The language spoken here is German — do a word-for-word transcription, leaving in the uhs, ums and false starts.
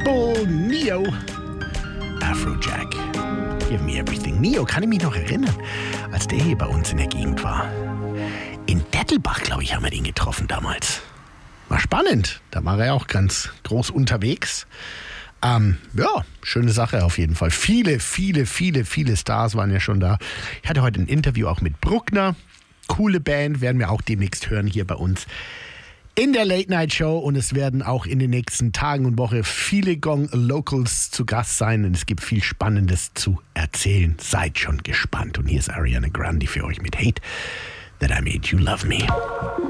Pitbull, Neo, Afrojack. Give me everything. Neo, kann ich mich noch erinnern, als der hier bei uns in der Gegend war. In Dettelbach, glaube ich, haben wir den getroffen damals. War spannend. Da war er auch ganz groß unterwegs. Ähm, ja, schöne Sache auf jeden Fall. Viele, viele, viele, viele Stars waren ja schon da. Ich hatte heute ein Interview auch mit Bruckner. Coole Band, werden wir auch demnächst hören hier bei uns in der Late-Night-Show. Und es werden auch in den nächsten Tagen und Wochen viele Gong-Locals zu Gast sein. Und es gibt viel Spannendes zu erzählen. Seid schon gespannt. Und hier ist Ariana Grande für euch mit Hate That I Made You Love Me.